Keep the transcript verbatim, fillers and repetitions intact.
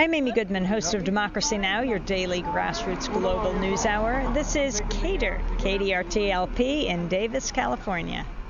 I'm Amy Goodman, host of Democracy Now!, your daily grassroots global news hour. This is Cater, K D R T L P in Davis, California.